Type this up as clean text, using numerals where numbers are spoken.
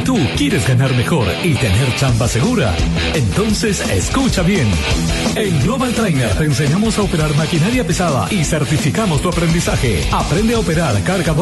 tú quieres ganar mejor y tener chamba segura, entonces escucha bien. En Global Trainer te enseñamos a operar maquinaria pesada y certificamos tu aprendizaje. Aprende a operar carga